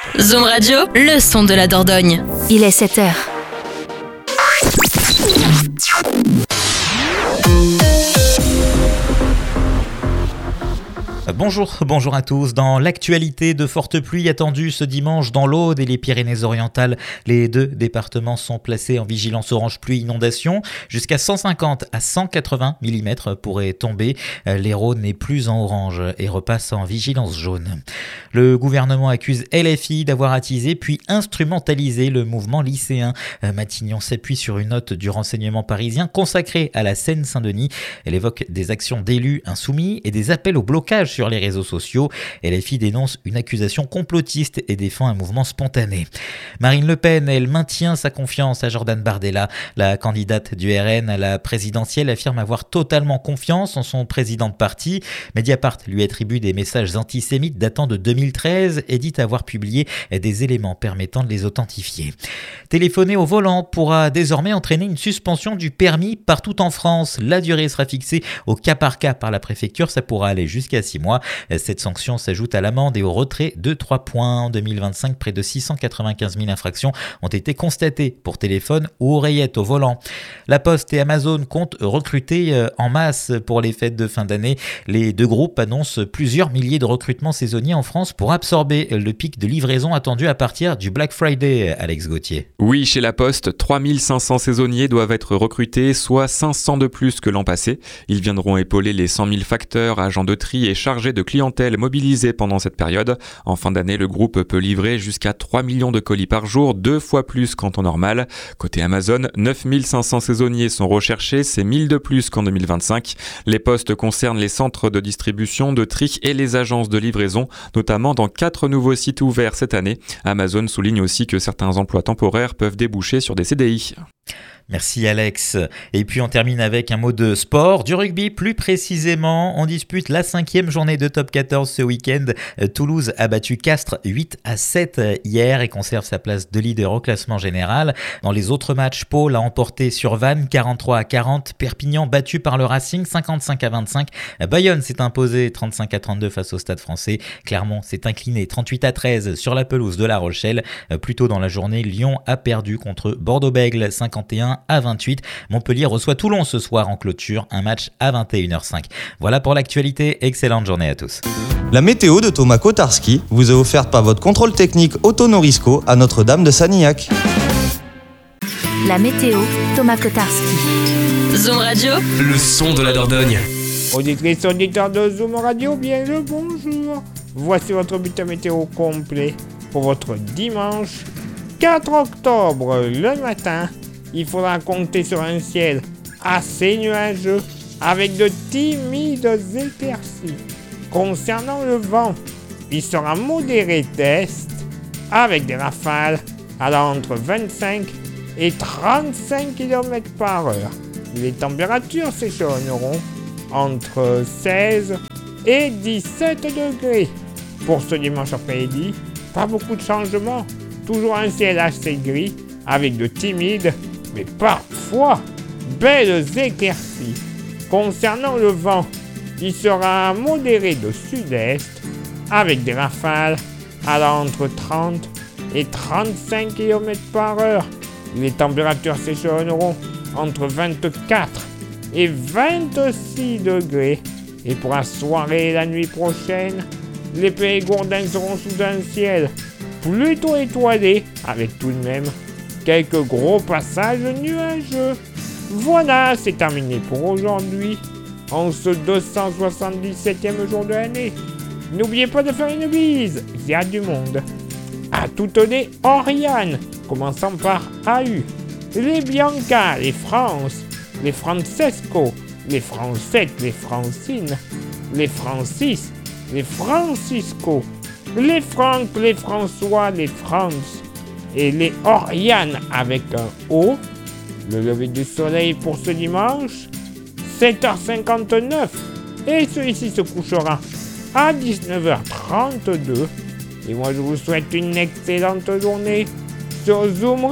Zoom Radio, le son de la Dordogne. Il est 7h. Bonjour à tous. Dans l'actualité, de fortes pluies attendues ce dimanche dans l'Aude et les Pyrénées-Orientales. Les deux départements sont placés en vigilance orange pluie inondation. Jusqu'à 150 à 180 mm pourraient tomber. L'Hérault n'est plus en orange et repasse en vigilance jaune. Le gouvernement accuse LFI d'avoir attisé puis instrumentalisé le mouvement lycéen. Matignon s'appuie sur une note du renseignement parisien consacrée à la Seine-Saint-Denis. Elle évoque des actions d'élus insoumis et des appels au blocage sur les réseaux sociaux. LFI dénonce une accusation complotiste et défend un mouvement spontané. Marine Le Pen, elle maintient sa confiance à Jordan Bardella. La candidate du RN à la présidentielle affirme avoir totalement confiance en son président de parti. Mediapart lui attribue des messages antisémites datant de 2013 et dit avoir publié des éléments permettant de les authentifier. Téléphoner au volant pourra désormais entraîner une suspension du permis partout en France. La durée sera fixée au cas par cas par la préfecture. Ça pourra aller jusqu'à 6 mois. Cette sanction s'ajoute à l'amende et au retrait de 3 points. En 2025, près de 695 000 infractions ont été constatées pour téléphone ou oreillette au volant. La Poste et Amazon comptent recruter en masse pour les fêtes de fin d'année. Les deux groupes annoncent plusieurs milliers de recrutements saisonniers en France pour absorber le pic de livraison attendu à partir du Black Friday. Alex Gauthier. Oui, chez La Poste, 3500 saisonniers doivent être recrutés, soit 500 de plus que l'an passé. Ils viendront épauler les 100 000 facteurs, agents de tri et chargés de clientèle mobilisés pendant cette période. En fin d'année, le groupe peut livrer jusqu'à 3 millions de colis par jour, 2 fois plus qu'en temps normal. Côté Amazon, 9500 saisonniers sont recherchés, c'est 1000 de plus qu'en 2025. Les postes concernent les centres de distribution, de tri et les agences de livraison, notamment dans 4 nouveaux sites ouverts cette année. Amazon souligne aussi que certains emplois temporaires peuvent déboucher sur des CDI. Merci Alex. Et puis on termine avec un mot de sport, du rugby plus précisément. On dispute la 5e journée de top 14 ce week-end. Toulouse a battu Castres 8-7 hier et conserve sa place de leader au classement général. Dans les autres matchs, Pau l'a emporté sur Vannes 43-40. Perpignan battu par le Racing 55-25. Bayonne s'est imposé 35-32 face au Stade Français. Clermont s'est incliné 38-13 sur la pelouse de La Rochelle. Plus tôt dans la journée, Lyon a perdu contre Bordeaux-Bègles 51-28. Montpellier reçoit Toulon ce soir en clôture, un match à 21h05. Voilà pour l'actualité, excellente journée à tous. La météo de Thomas Kotarski vous est offerte par votre contrôle technique Autonorisco à Notre-Dame de Sanilhac. La météo, Thomas Kotarski. Zoom Radio, le son de la Dordogne. Auditrices, auditeurs de Zoom Radio, bien le bonjour. Voici votre bulletin météo complet pour votre dimanche 4 octobre. Le matin, il faudra compter sur un ciel assez nuageux avec de timides éclaircies. Concernant le vent, il sera modéré d'est avec des rafales allant entre 25 et 35 km par heure. Les températures s'échelonneront entre 16 et 17 degrés. Pour ce dimanche après-midi, pas beaucoup de changements. Toujours un ciel assez gris avec de timides mais parfois belles éclaircies. Concernant le vent, il sera modéré de sud-est avec des rafales allant entre 30 et 35 km par heure. Les températures s'échelonneront entre 24 et 26 degrés. Et pour la soirée et la nuit prochaine, les Périgourdins seront sous un ciel plutôt étoilé avec tout de même quelques gros passages nuageux. Voilà, c'est terminé pour aujourd'hui, en ce 277e jour de l'année. N'oubliez pas de faire une bise, il y a du monde. À toutes les Oriane, commençant par AU, les Bianca, les France, les Francesco, les Francettes, les Francine, les Francis, les Francisco, les Franck, les François, les France, et les Oriane avec un O. Le lever du soleil pour ce dimanche, 7h59. Et celui-ci se couchera à 19h32. Et moi je vous souhaite une excellente journée sur Zoom.